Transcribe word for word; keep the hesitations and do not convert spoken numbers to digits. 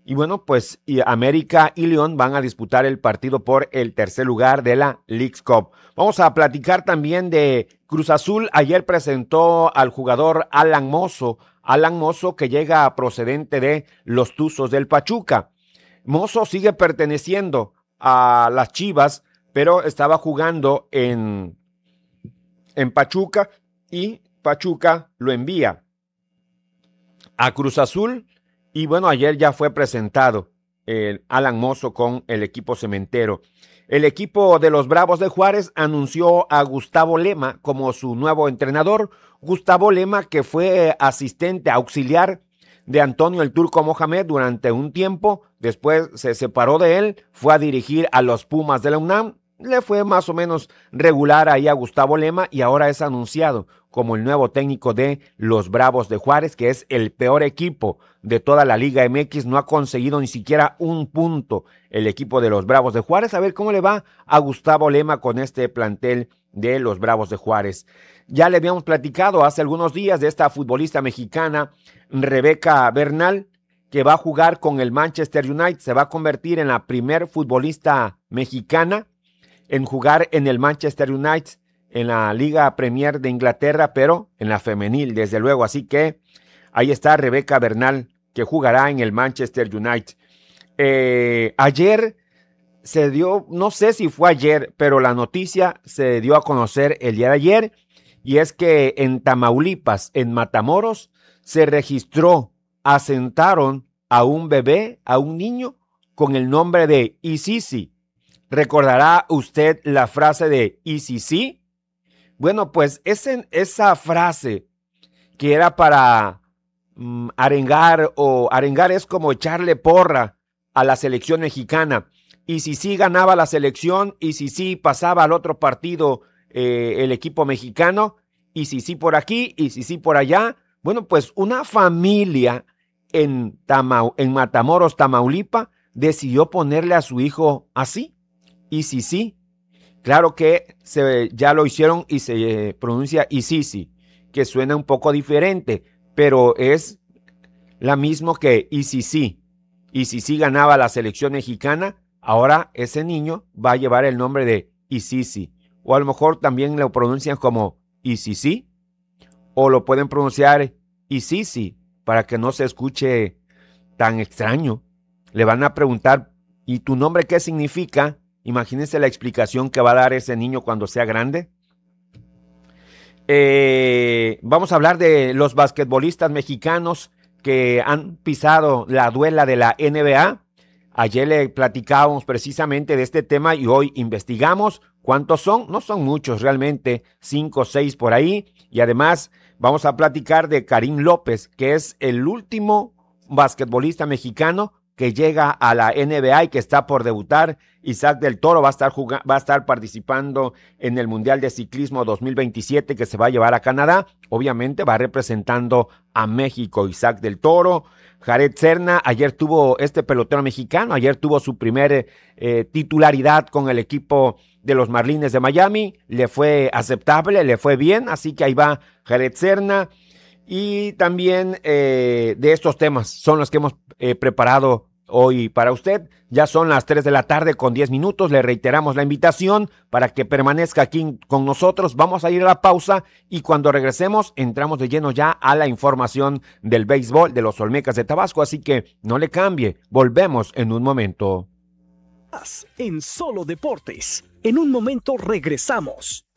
Y bueno, pues y América y León van a disputar el partido por el tercer lugar de la Leagues Cup. Vamos a platicar también de Cruz Azul. Ayer presentó al jugador Alan Mozo. Alan Mozo, que llega procedente de los Tuzos del Pachuca. Mozo sigue perteneciendo a las Chivas, pero estaba jugando en, en Pachuca y Pachuca lo envía a Cruz Azul. Y bueno, ayer ya fue presentado el Alan Mozo con el equipo cementero. El equipo de los Bravos de Juárez anunció a Gustavo Lema como su nuevo entrenador. Gustavo Lema, que fue asistente auxiliar de Antonio el Turco Mohamed durante un tiempo, después se separó de él, fue a dirigir a los Pumas de la UNAM, le fue más o menos regular ahí a Gustavo Lema y ahora es anunciado como el nuevo técnico de los Bravos de Juárez, que es el peor equipo de toda la Liga M X, no ha conseguido ni siquiera un punto el equipo de los Bravos de Juárez. A ver cómo le va a Gustavo Lema con este plantel de los Bravos de Juárez. Ya le habíamos platicado hace algunos días de esta futbolista mexicana, Rebeca Bernal, que va a jugar con el Manchester United, se va a convertir en la primer futbolista mexicana en jugar en el Manchester United, en la Liga Premier de Inglaterra, pero en la femenil, desde luego. Así que ahí está Rebeca Bernal, que jugará en el Manchester United. Eh, ayer se dio, no sé si fue ayer, pero la noticia se dio a conocer el día de ayer, y es que en Tamaulipas, en Matamoros, se registró, asentaron a un bebé, a un niño, con el nombre de Isisi. ¿Recordará usted la frase de ¿y si sí? Bueno, pues ese, esa frase que era para mm, arengar, o arengar es como echarle porra a la selección mexicana. Y si sí ganaba la selección, y si sí pasaba al otro partido eh, el equipo mexicano, y si sí por aquí, y si sí por allá. Bueno, pues una familia en, Tama, en Matamoros, Tamaulipas, decidió ponerle a su hijo así. Y sí, sí, claro que se, ya lo hicieron y se eh, pronuncia Isisi, que suena un poco diferente, pero es la misma que Isisi. Isisi ganaba la selección mexicana, ahora ese niño va a llevar el nombre de Isisi. O a lo mejor también lo pronuncian como Isisi, o lo pueden pronunciar Isisi, para que no se escuche tan extraño. Le van a preguntar, ¿y tu nombre qué significa? Imagínense la explicación que va a dar ese niño cuando sea grande. Eh, vamos a hablar de los basquetbolistas mexicanos que han pisado la duela de la N B A. Ayer le platicábamos precisamente de este tema y hoy investigamos cuántos son. No son muchos realmente, cinco o seis por ahí. Y además vamos a platicar de Karim López, que es el último basquetbolista mexicano que llega a la N B A y que está por debutar. Isaac del Toro va a estar jugando, va a estar participando en el Mundial de Ciclismo dos mil veintisiete que se va a llevar a Canadá. Obviamente va representando a México Isaac del Toro. Jared Serna, ayer tuvo este pelotero mexicano, ayer tuvo su primer eh, titularidad con el equipo de los Marlins de Miami. Le fue aceptable, le fue bien, así que ahí va Jared Serna. Y también eh, de estos temas son los que hemos eh, preparado hoy para usted. Ya son las tres de la tarde con diez minutos. Le reiteramos la invitación para que permanezca aquí con nosotros. Vamos a ir a la pausa y cuando regresemos entramos de lleno ya a la información del béisbol de los Olmecas de Tabasco. Así que no le cambie. Volvemos en un momento. En Solo Deportes. En un momento regresamos.